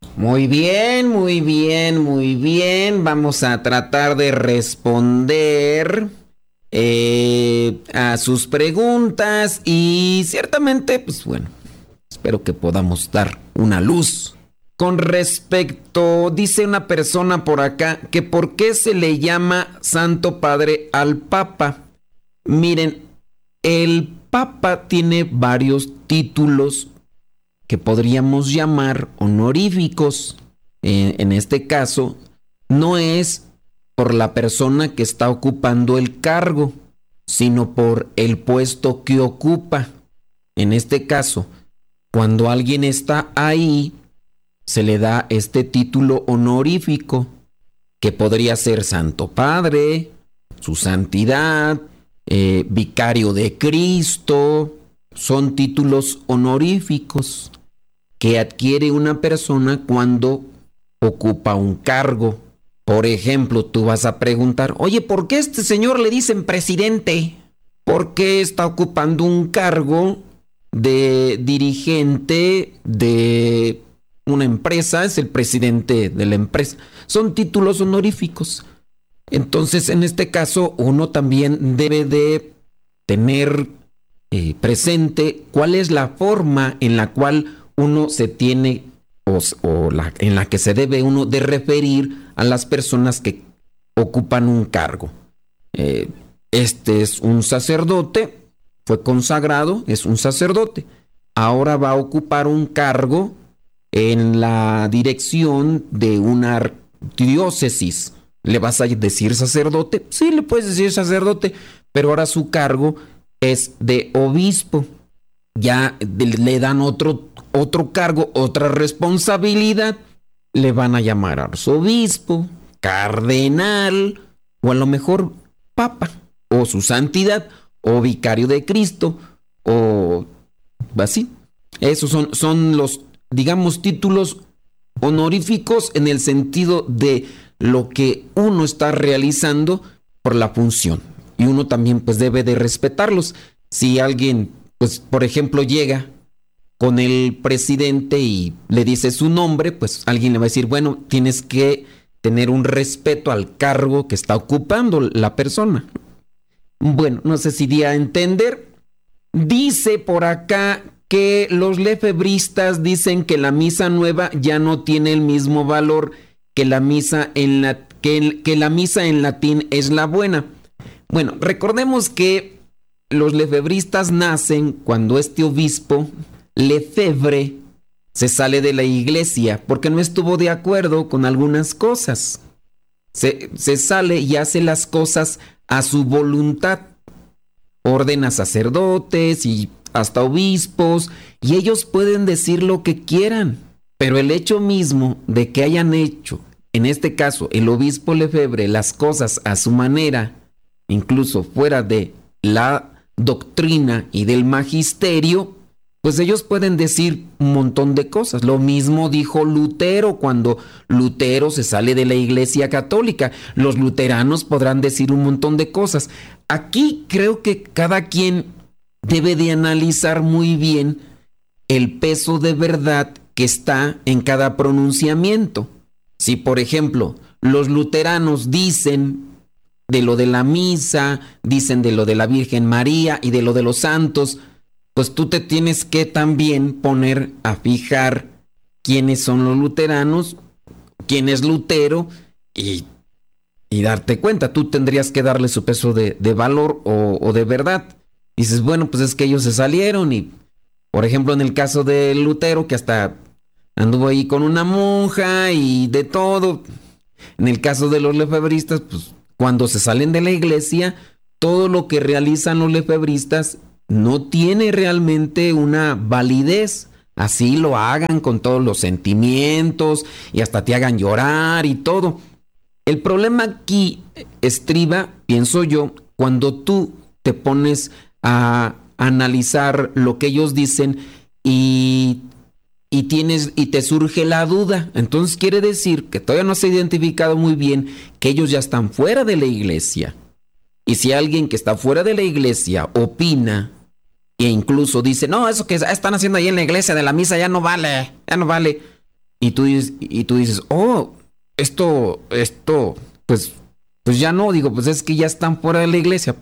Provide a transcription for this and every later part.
Muy bien, muy bien, muy bien. Vamos a tratar de responder a sus preguntas y ciertamente, pues bueno, espero que podamos dar una luz. Con respecto, dice una persona por acá, que por qué se le llama Santo Padre al Papa. Miren, el Papa tiene varios títulos que podríamos llamar honoríficos. En este caso, no es por la persona que está ocupando el cargo, sino por el puesto que ocupa. En este caso, cuando alguien está ahí, se le da este título honorífico, que podría ser Santo Padre, su santidad, vicario de Cristo. Son títulos honoríficos que adquiere una persona cuando ocupa un cargo. Por ejemplo, tú vas a preguntar, oye, ¿por qué a este señor le dicen presidente? Porque está ocupando un cargo de dirigente de una empresa, es el presidente de la empresa. Son títulos honoríficos. Entonces, en este caso, uno también debe de tener presente cuál es la forma en la cual uno se tiene en la que se debe uno de referir a las personas que ocupan un cargo. Este es un sacerdote, fue consagrado, es un sacerdote. Ahora va a ocupar un cargo en la dirección de una diócesis. ¿Le vas a decir sacerdote? Sí, le puedes decir sacerdote, pero ahora su cargo es de obispo. Ya le dan otro cargo, otra responsabilidad. Le van a llamar arzobispo, cardenal, o a lo mejor papa, o su santidad, o vicario de Cristo, o así. Esos son los, digamos, títulos honoríficos en el sentido de lo que uno está realizando por la función. Y uno también pues debe de respetarlos. Si alguien, pues por ejemplo, llega con el presidente y le dice su nombre, pues alguien le va a decir, bueno, tienes que tener un respeto al cargo que está ocupando la persona. Bueno, no sé si di a entender. Dice por acá que los lefebristas dicen que la misa nueva ya no tiene el mismo valor que la misa que la misa en latín es la buena. Bueno, recordemos que los lefebristas nacen cuando este obispo, Lefebvre, se sale de la iglesia porque no estuvo de acuerdo con algunas cosas. Se sale y hace las cosas a su voluntad. Ordena sacerdotes y hasta obispos, y ellos pueden decir lo que quieran. Pero el hecho mismo de que hayan hecho, en este caso, el obispo Lefebvre, las cosas a su manera, incluso fuera de la doctrina y del magisterio, pues ellos pueden decir un montón de cosas. Lo mismo dijo Lutero cuando Lutero se sale de la Iglesia Católica. Los luteranos podrán decir un montón de cosas. Aquí creo que cada quien debe de analizar muy bien el peso de verdad que está en cada pronunciamiento. Si, por ejemplo, los luteranos dicen de lo de la misa, dicen de lo de la Virgen María y de lo de los santos, pues tú te tienes que también poner a fijar quiénes son los luteranos, quién es Lutero y darte cuenta. Tú tendrías que darle su peso de valor o de verdad. Dices, bueno, pues es que ellos se salieron y, por ejemplo, en el caso de Lutero, que hasta anduvo ahí con una monja y de todo. En el caso de los lefebristas, pues cuando se salen de la iglesia, todo lo que realizan los lefebristas no tiene realmente una validez. Así lo hagan con todos los sentimientos y hasta te hagan llorar y todo. El problema aquí estriba, pienso yo, cuando tú te pones a analizar lo que ellos dicen y te surge la duda. Entonces quiere decir que todavía no se ha identificado muy bien que ellos ya están fuera de la iglesia. Y si alguien que está fuera de la iglesia opina e incluso dice, no, eso que están haciendo ahí en la iglesia de la misa ya no vale, y tú dices, oh, pues ya no, digo, pues es que ya están fuera de la iglesia.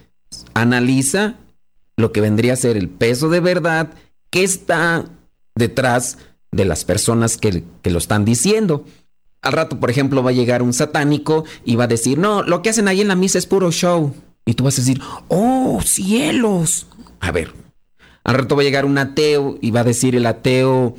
Analiza lo que vendría a ser el peso de verdad que está detrás de las personas que lo están diciendo. Al rato, por ejemplo, va a llegar un satánico y va a decir, no, lo que hacen ahí en la misa es puro show. Y tú vas a decir, oh, cielos. A ver, al rato va a llegar un ateo y va a decir el ateo,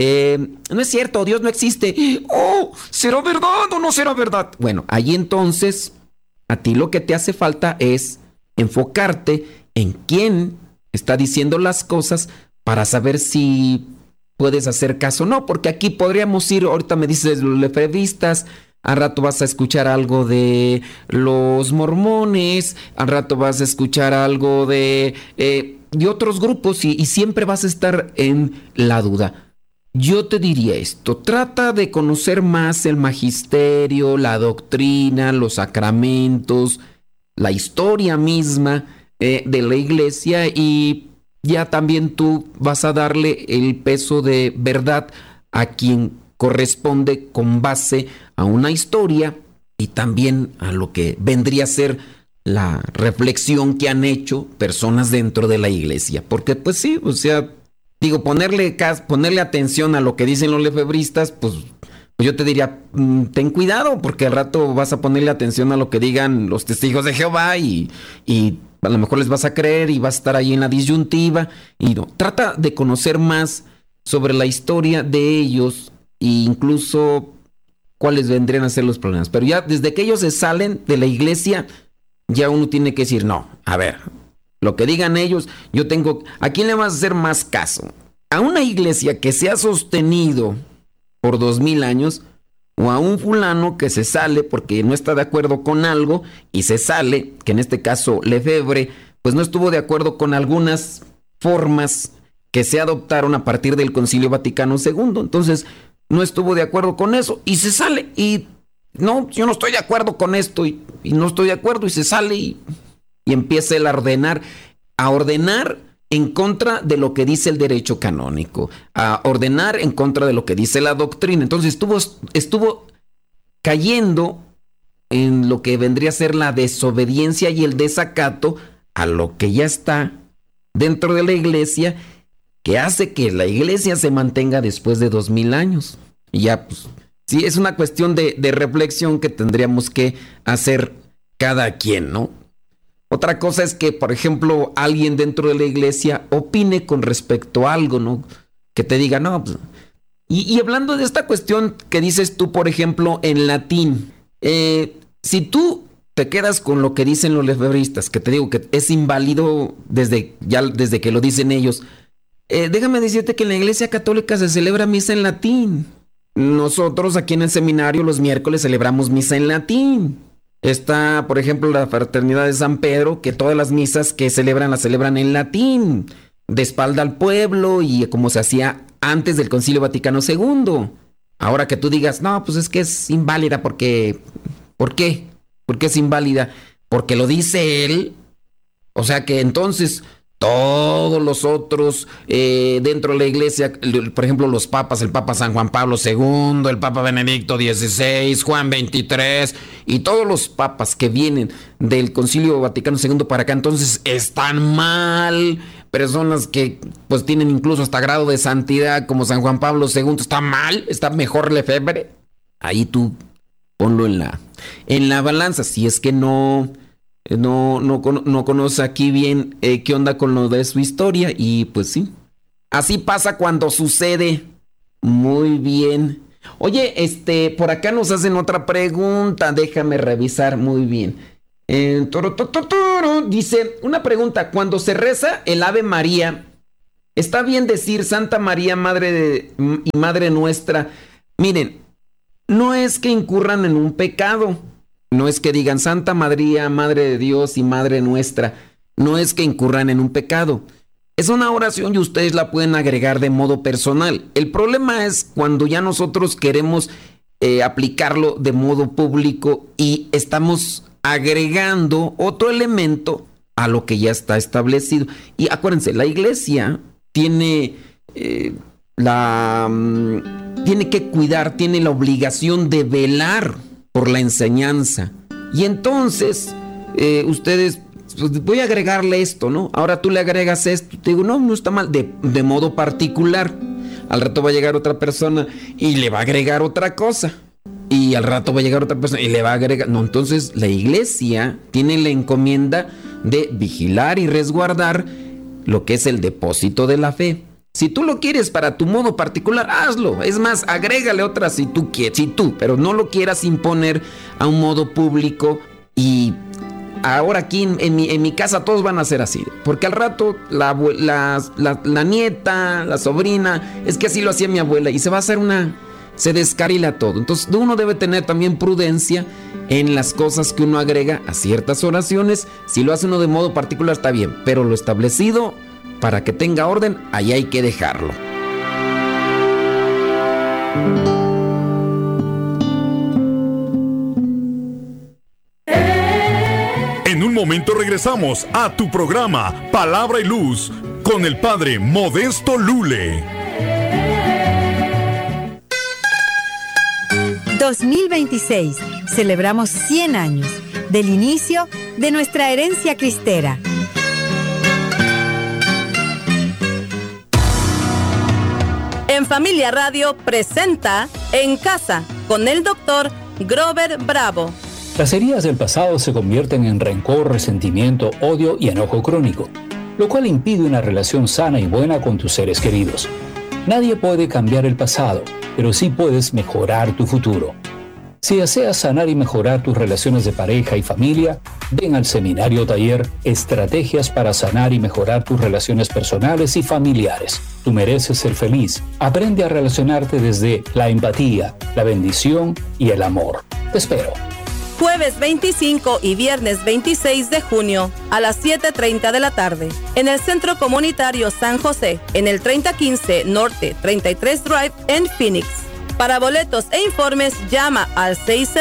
no es cierto, Dios no existe. Oh, ¿será verdad o no será verdad? Bueno, ahí entonces, a ti lo que te hace falta es enfocarte en quién está diciendo las cosas para saber si puedes hacer caso o no, porque aquí podríamos ir, ahorita me dices los lefebristas, al rato vas a escuchar algo de los mormones, al rato vas a escuchar algo de otros grupos y siempre vas a estar en la duda. Yo te diría esto, trata de conocer más el magisterio, la doctrina, los sacramentos, la historia misma de la iglesia y ya también tú vas a darle el peso de verdad a quien corresponde con base a una historia y también a lo que vendría a ser la reflexión que han hecho personas dentro de la iglesia. Porque pues sí, o sea, digo, ponerle atención a lo que dicen los lefebristas, pues yo te diría, ten cuidado, porque al rato vas a ponerle atención a lo que digan los testigos de Jehová y a lo mejor les vas a creer y vas a estar ahí en la disyuntiva. Y no, trata de conocer más sobre la historia de ellos e incluso cuáles vendrían a ser los problemas. Pero ya desde que ellos se salen de la iglesia, ya uno tiene que decir, no, a ver, lo que digan ellos, ¿a quién le vas a hacer más caso? ¿A una iglesia que se ha sostenido por 2000 años o a un fulano que se sale porque no está de acuerdo con algo y se sale, que en este caso Lefebvre, pues no estuvo de acuerdo con algunas formas que se adoptaron a partir del Concilio Vaticano II? Entonces, no estuvo de acuerdo con eso y se sale y no, yo no estoy de acuerdo con esto y no estoy de acuerdo y se sale y empieza él a ordenar en contra de lo que dice el derecho canónico, a ordenar en contra de lo que dice la doctrina. Entonces estuvo cayendo en lo que vendría a ser la desobediencia y el desacato a lo que ya está dentro de la iglesia, que hace que la iglesia se mantenga después de 2000 años. Y ya, pues, sí, es una cuestión de reflexión que tendríamos que hacer cada quien, ¿no? Otra cosa es que, por ejemplo, alguien dentro de la iglesia opine con respecto a algo, ¿no? Que te diga, no, pues... Y hablando de esta cuestión que dices tú, por ejemplo, en latín, si tú te quedas con lo que dicen los lefebristas, que te digo que es inválido desde que lo dicen ellos, déjame decirte que en la iglesia católica se celebra misa en latín. Nosotros aquí en el seminario los miércoles celebramos misa en latín. Está, por ejemplo, la Fraternidad de San Pedro, que todas las misas que celebran las celebran en latín, de espalda al pueblo y como se hacía antes del Concilio Vaticano II. Ahora que tú digas, no, pues es que es inválida porque... ¿Por qué? ¿Por qué es inválida? Porque lo dice él. O sea que entonces todos los otros dentro de la iglesia, por ejemplo los papas, el Papa San Juan Pablo II, el Papa Benedicto XVI, Juan XXIII y todos los papas que vienen del Concilio Vaticano II para acá, entonces están mal. Personas que pues tienen incluso hasta grado de santidad como San Juan Pablo II, está mal, está mejor Lefebvre. Ahí tú ponlo en la balanza, si es que no conoce aquí bien qué onda con lo de su historia. Y pues sí, así pasa cuando sucede. Muy bien. Oye, por acá nos hacen otra pregunta, déjame revisar muy bien. Dice, una pregunta, cuando se reza el Ave María, ¿está bien decir Santa María, Madre y Madre Nuestra? Miren, no es que incurran en un pecado. No es que digan Santa María, Madre de Dios y Madre Nuestra. No es que incurran en un pecado. Es una oración y ustedes la pueden agregar de modo personal. El problema es cuando ya nosotros queremos aplicarlo de modo público y estamos agregando otro elemento a lo que ya está establecido. Y acuérdense, la iglesia tiene tiene que cuidar, tiene la obligación de velar por la enseñanza. Y entonces, ustedes, pues voy a agregarle esto, ¿no? Ahora tú le agregas esto. Te digo, no está mal, de modo particular. Al rato va a llegar otra persona y le va a agregar otra cosa. Y al rato va a llegar otra persona y le va a agregar... No, entonces la iglesia tiene la encomienda de vigilar y resguardar lo que es el depósito de la fe. Si tú lo quieres para tu modo particular, hazlo. Es más, agrégale otra si tú quieres, pero no lo quieras imponer a un modo público. Y ahora aquí en mi casa todos van a ser así. Porque al rato la nieta, la sobrina, es que así lo hacía mi abuela y se va a hacer se descarrila todo. Entonces uno debe tener también prudencia en las cosas que uno agrega a ciertas oraciones. Si lo hace uno de modo particular está bien, pero lo establecido para que tenga orden, ahí hay que dejarlo. En un momento regresamos a tu programa Palabra y Luz con el Padre Modesto Lule. 2026. Celebramos 100 años del inicio de nuestra herencia cristera. En Familia Radio presenta En Casa con el Dr. Grover Bravo. Las heridas del pasado se convierten en rencor, resentimiento, odio y enojo crónico, lo cual impide una relación sana y buena con tus seres queridos. Nadie puede cambiar el pasado, pero sí puedes mejorar tu futuro. Si deseas sanar y mejorar tus relaciones de pareja y familia, ven al seminario taller Estrategias para sanar y mejorar tus relaciones personales y familiares. Tú mereces ser feliz. Aprende a relacionarte desde la empatía, la bendición y el amor. Te espero. Jueves 25 y viernes 26 de junio a las 7:30 de la tarde en el Centro Comunitario San José, en el 3015 Norte 33 Drive en Phoenix. Para boletos e informes llama al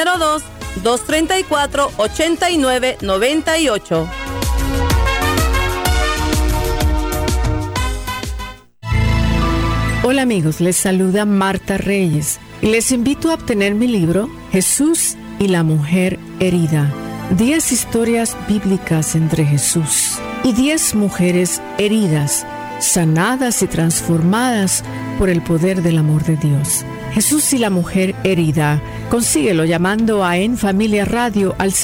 602-234-8998. Hola amigos, les saluda Marta Reyes y les invito a obtener mi libro Jesús y la mujer herida. 10 historias bíblicas entre Jesús y 10 mujeres heridas, sanadas y transformadas por el poder del amor de Dios. Jesús y la mujer herida. Consíguelo llamando a En Familia Radio al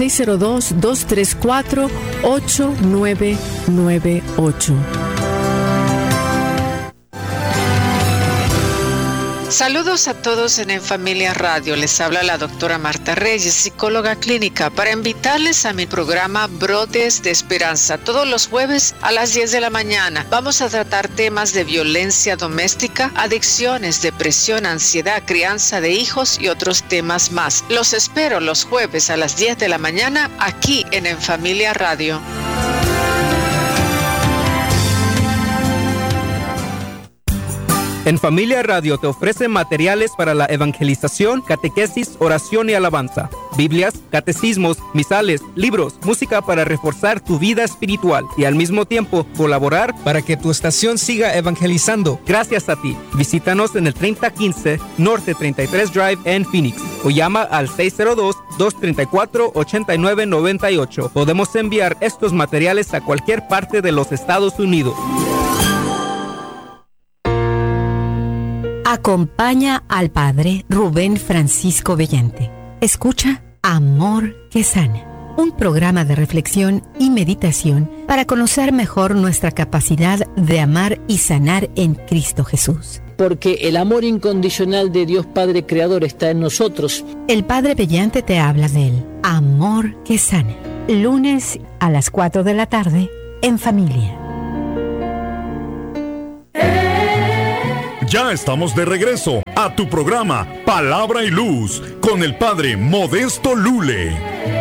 602-234-8998. Saludos a todos en Familia Radio. Les habla la doctora Marta Reyes, psicóloga clínica, para invitarles a mi programa Brotes de Esperanza. Todos los jueves a las 10 de la mañana vamos a tratar temas de violencia doméstica, adicciones, depresión, ansiedad, crianza de hijos y otros temas más. Los espero los jueves a las 10 de la mañana aquí en Familia Radio. En Familia Radio te ofrece materiales para la evangelización, catequesis, oración y alabanza, Biblias, catecismos, misales, libros, música para reforzar tu vida espiritual y al mismo tiempo colaborar para que tu estación siga evangelizando. Gracias a ti. Visítanos en el 3015 Norte 33 Drive en Phoenix o llama al 602-234-8998. Podemos enviar estos materiales a cualquier parte de los Estados Unidos. Acompaña al Padre Rubén Francisco Bellante. Escucha Amor que Sana, un programa de reflexión y meditación para conocer mejor nuestra capacidad de amar y sanar en Cristo Jesús. Porque el amor incondicional de Dios Padre Creador está en nosotros. El Padre Bellante te habla del Amor que Sana. Lunes a las 4 de la tarde en Familia. Ya estamos de regreso a tu programa Palabra y Luz con el Padre Modesto Lule.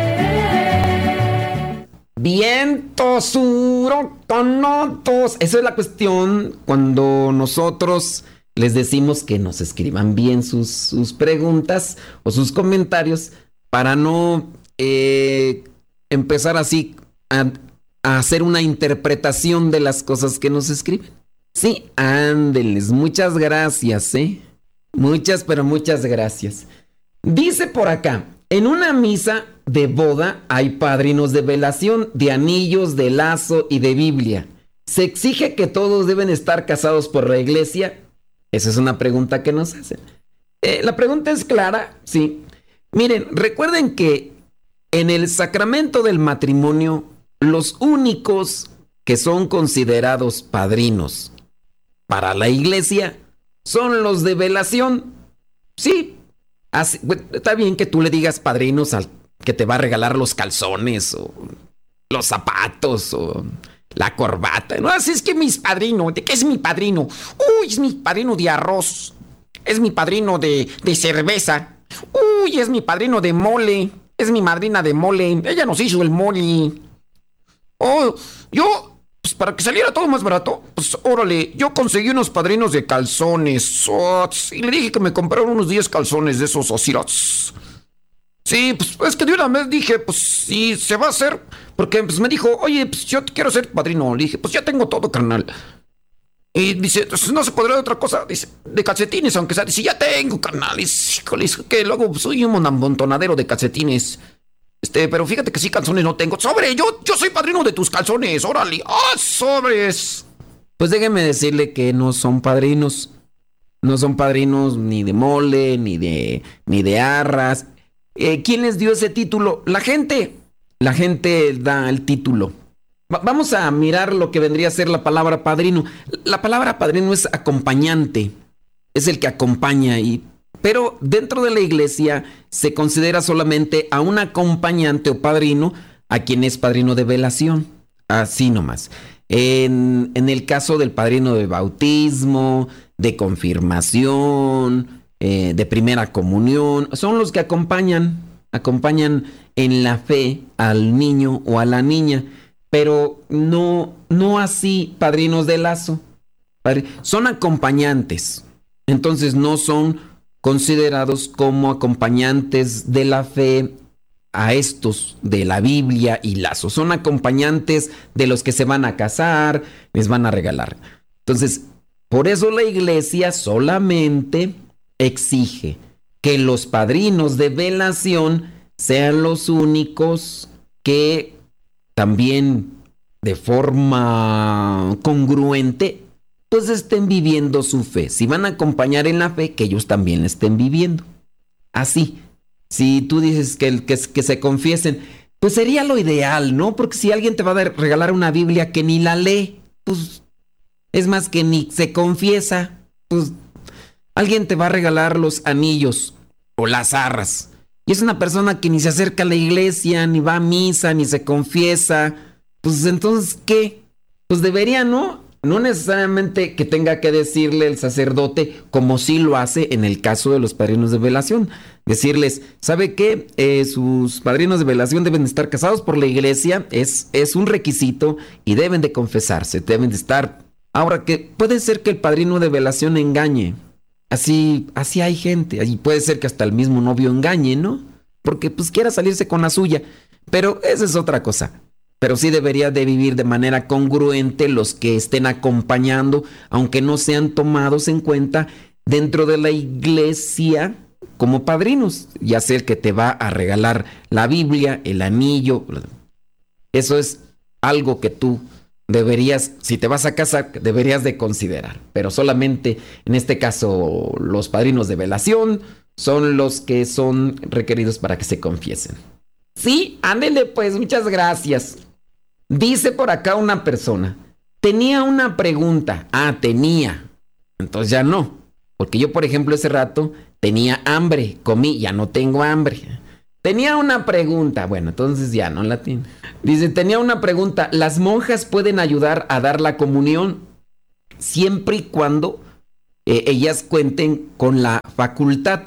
Vientos, huracanos. Esa es la cuestión cuando nosotros les decimos que nos escriban bien sus preguntas o sus comentarios para no empezar así a hacer una interpretación de las cosas que nos escriben. Sí, ándeles, muchas gracias, Muchas, pero muchas gracias. Dice por acá, en una misa de boda hay padrinos de velación, de anillos, de lazo y de Biblia. ¿Se exige que todos deben estar casados por la iglesia? Esa es una pregunta que nos hacen. La pregunta es clara, sí. Miren, recuerden que en el sacramento del matrimonio, los únicos que son considerados padrinos para la iglesia son los de velación. Sí, así, está bien que tú le digas padrinos al que te va a regalar los calzones o los zapatos o la corbata. No, así es que mi padrino, ¿de qué es mi padrino? Uy, es mi padrino de arroz. Es mi padrino de cerveza. Uy, es mi padrino de mole. Es mi madrina de mole. Ella nos hizo el mole. Oh, yo, pues para que saliera todo más barato, pues órale, yo conseguí unos padrinos de calzones. Y le dije que me compraron unos 10 calzones de esos osiros. Sí, pues es que de una vez dije, pues sí, se va a hacer. Porque pues me dijo, oye, pues yo quiero ser padrino. Le dije, pues ya tengo todo, carnal. Y dice, pues no se podrá de otra cosa. Dice, de calcetines, aunque sea. Dice, ya tengo, carnal. Dice, híjole, que luego soy un amontonadero de calcetines. Pero fíjate que sí, calzones no tengo. ¡Sobre! Yo soy padrino de tus calzones. ¡Órale! ¡Ah, sobres! Pues déjeme decirle que no son padrinos. No son padrinos ni de mole, ni de arras. ¿Quién les dio ese título? La gente. La gente da el título. Vamos a mirar lo que vendría a ser la palabra padrino. La palabra padrino es acompañante. Es el que acompaña. Pero dentro de la iglesia se considera solamente a un acompañante o padrino a quien es padrino de velación. Así nomás. En el caso del padrino de bautismo, de confirmación, de primera comunión, son los que acompañan en la fe al niño o a la niña, pero no así padrinos de lazo. Son acompañantes, entonces no son considerados como acompañantes de la fe a estos de la Biblia y lazo. Son acompañantes de los que se van a casar, les van a regalar. Entonces, por eso la iglesia solamente exige que los padrinos de velación sean los únicos que también de forma congruente pues estén viviendo su fe. Si van a acompañar en la fe, que ellos también la estén viviendo. Así. Si tú dices que se confiesen, pues sería lo ideal, ¿no? Porque si alguien te va a regalar una Biblia que ni la lee, pues es más que ni se confiesa, pues alguien te va a regalar los anillos o las arras. Y es una persona que ni se acerca a la iglesia, ni va a misa, ni se confiesa. Pues entonces, ¿qué? Pues debería, ¿no? No necesariamente que tenga que decirle el sacerdote, como sí lo hace en el caso de los padrinos de velación. Decirles, ¿sabe qué? Sus padrinos de velación deben de estar casados por la iglesia. Es un requisito y deben de confesarse, deben de estar. Ahora, que puede ser que el padrino de velación engañe. Así hay gente. Y puede ser que hasta el mismo novio engañe, ¿no? Porque pues quiera salirse con la suya. Pero esa es otra cosa. Pero sí debería de vivir de manera congruente los que estén acompañando, aunque no sean tomados en cuenta dentro de la iglesia como padrinos. Ya sea el que te va a regalar la Biblia, el anillo. Eso es algo que tú deberías, si te vas a casar, deberías de considerar. Pero solamente en este caso los padrinos de velación son los que son requeridos para que se confiesen. Sí, ándele pues, muchas gracias. Dice por acá una persona, tenía una pregunta. Tenía. Entonces ya no. Porque yo, por ejemplo, ese rato tenía hambre, comí, ya no tengo hambre. Tenía una pregunta. Bueno, entonces ya no la tiene. Dice, tenía una pregunta. ¿Las monjas pueden ayudar a dar la comunión? Siempre y cuando ellas cuenten con la facultad.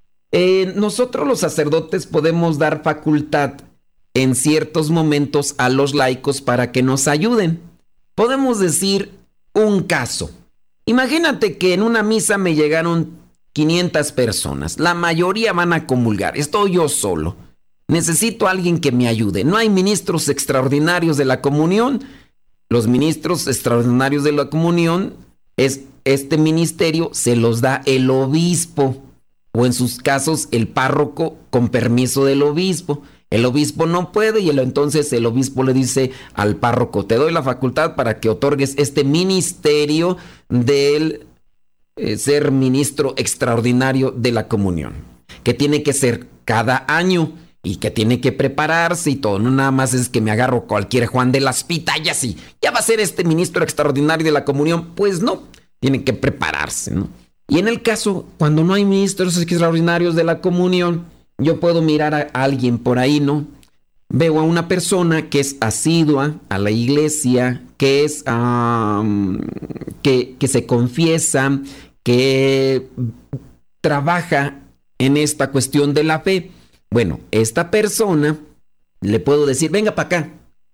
Nosotros los sacerdotes podemos dar facultad en ciertos momentos a los laicos para que nos ayuden. Podemos decir un caso. Imagínate que en una misa me llegaron 500 personas. La mayoría van a comulgar. Estoy yo solo. Necesito a alguien que me ayude. No hay ministros extraordinarios de la comunión. Los ministros extraordinarios de la comunión este ministerio se los da el obispo, o en sus casos el párroco con permiso del obispo. El obispo no puede y entonces el obispo le dice al párroco, te doy la facultad para que otorgues este ministerio del ser ministro extraordinario de la comunión, que tiene que ser cada año y que tiene que prepararse y todo. No nada más es que me agarro cualquier Juan de las Pitayas y ya va a ser este ministro extraordinario de la comunión. Pues no, tiene que prepararse, ¿no? Y en el caso, cuando no hay ministros extraordinarios de la comunión, yo puedo mirar a alguien por ahí, ¿no? Veo a una persona que es asidua a la iglesia, que es que se confiesa, que trabaja en esta cuestión de la fe. Bueno, esta persona le puedo decir, venga para acá,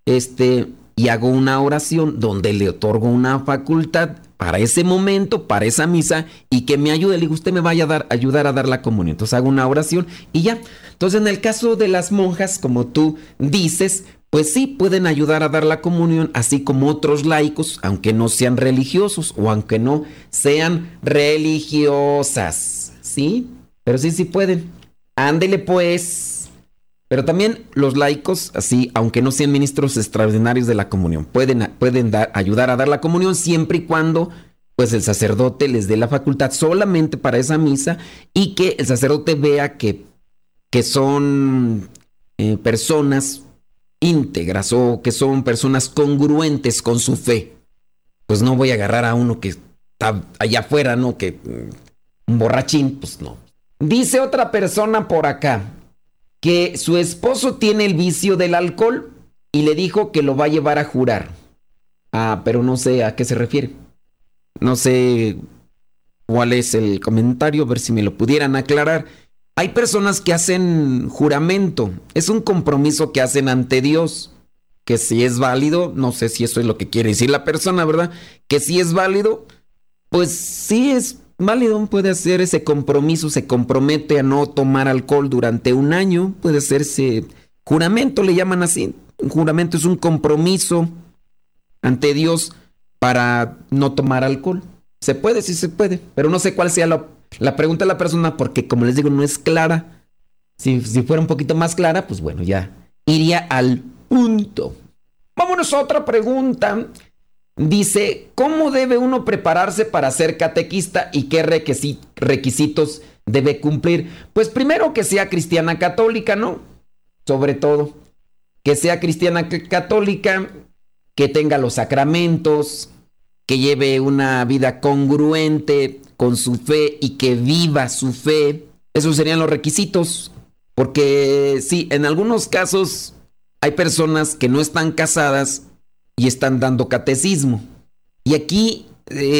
y hago una oración donde le otorgo una facultad para ese momento, para esa misa, y que me ayude. Le digo, usted me vaya a ayudar a dar la comunión. Entonces hago una oración y ya. Entonces, en el caso de las monjas, como tú dices, pues sí, pueden ayudar a dar la comunión, así como otros laicos, aunque no sean religiosos o aunque no sean religiosas, ¿sí? Pero sí pueden. Ándele pues. Pero también los laicos, así, aunque no sean ministros extraordinarios de la comunión, pueden ayudar a dar la comunión siempre y cuando pues el sacerdote les dé la facultad solamente para esa misa y que el sacerdote vea que son personas íntegras o que son personas congruentes con su fe. Pues no voy a agarrar a uno que está allá afuera, ¿no? Que un borrachín, pues no. Dice otra persona por acá que su esposo tiene el vicio del alcohol y le dijo que lo va a llevar a jurar. Pero no sé a qué se refiere. No sé cuál es el comentario, a ver si me lo pudieran aclarar. Hay personas que hacen juramento. Es un compromiso que hacen ante Dios. Que si es válido, no sé si eso es lo que quiere decir la persona, ¿verdad? Que si es válido, pues sí es válido, puede hacer ese compromiso, se compromete a no tomar alcohol durante un año, puede hacerse juramento, le llaman así. Un juramento es un compromiso ante Dios para no tomar alcohol. Se puede, sí se puede, pero no sé cuál sea la pregunta de la persona porque, como les digo, no es clara. Si fuera un poquito más clara, pues bueno, ya iría al punto. Vámonos a otra pregunta. Dice, ¿cómo debe uno prepararse para ser catequista y qué requisitos debe cumplir? Pues primero que sea cristiana católica, ¿no? Sobre todo, que sea cristiana católica, que tenga los sacramentos, que lleve una vida congruente con su fe y que viva su fe. Esos serían los requisitos, porque sí, en algunos casos hay personas que no están casadas y están dando catecismo. Y aquí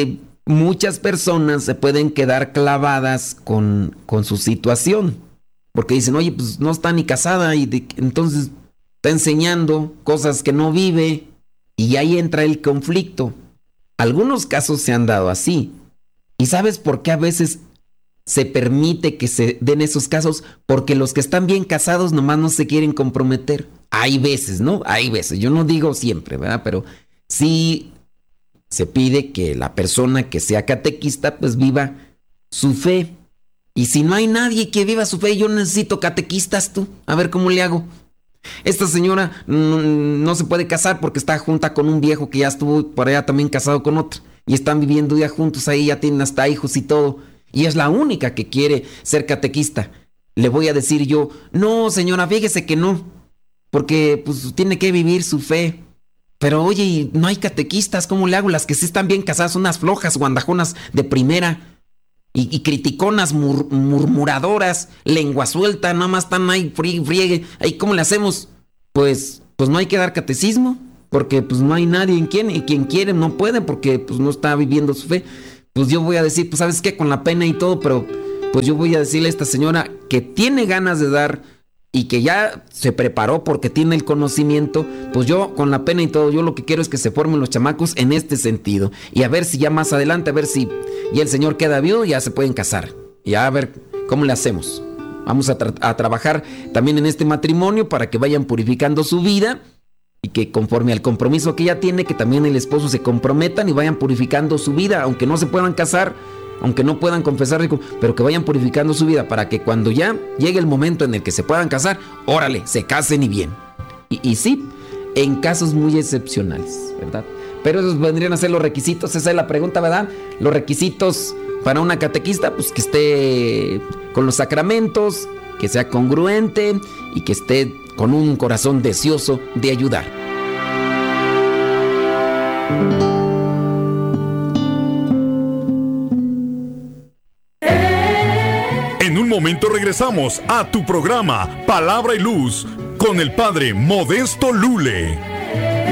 muchas personas se pueden quedar clavadas con su situación. Porque dicen, oye, pues no está ni casada y entonces está enseñando cosas que no vive. Y ahí entra el conflicto. Algunos casos se han dado así. ¿Y sabes por qué a veces se permite que se den esos casos? Porque los que están bien casados nomás no se quieren comprometer. Hay veces, ¿no? Hay veces. Yo no digo siempre, ¿verdad? Pero sí se pide que la persona que sea catequista pues viva su fe. Y si no hay nadie que viva su fe, yo necesito catequistas, tú. A ver cómo le hago. Esta señora no se puede casar porque está junta con un viejo que ya estuvo por allá también casado con otro. Y están viviendo ya juntos ahí, ya tienen hasta hijos y todo. Y es la única que quiere ser catequista. Le voy a decir yo, no señora, fíjese que no. Porque pues tiene que vivir su fe. Pero oye, no hay catequistas, ¿cómo le hago? Las que sí están bien casadas son unas flojas, guandajonas de primera. Y criticonas, murmuradoras, lengua suelta, nada más están ahí friegue. Ahí, ¿cómo le hacemos? Pues no hay que dar catecismo, porque pues no hay nadie y quien quiere no puede, porque pues no está viviendo su fe. Pues yo voy a decir, pues ¿sabes qué? Con la pena y todo, pero pues yo voy a decirle a esta señora que tiene ganas de dar y que ya se preparó porque tiene el conocimiento, pues yo con la pena y todo, yo lo que quiero es que se formen los chamacos en este sentido. Y a ver si ya más adelante, a ver si ya el señor queda viudo, ya se pueden casar. Y a ver cómo le hacemos. Vamos a trabajar también en este matrimonio para que vayan purificando su vida y que conforme al compromiso que ella tiene, que también el esposo se comprometan y vayan purificando su vida, aunque no se puedan casar, aunque no puedan confesar, pero que vayan purificando su vida para que cuando ya llegue el momento en el que se puedan casar, órale, se casen y bien. Y sí, en casos muy excepcionales, ¿verdad? Pero esos vendrían a ser los requisitos. Esa es la pregunta, ¿verdad? Los requisitos para una catequista, pues que esté con los sacramentos, que sea congruente y que esté con un corazón deseoso de ayudar. En un momento regresamos a tu programa Palabra y Luz con el Padre Modesto Lule.